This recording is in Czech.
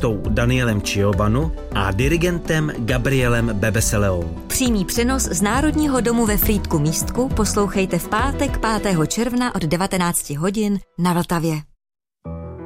pianistou Danielem Ciobanu a dirigentem Gabrielem Bebeseleou. Přímý přenos z Národního domu ve Frýdku-Místku poslouchejte v pátek 5. června od 19 hodin na Vltavě.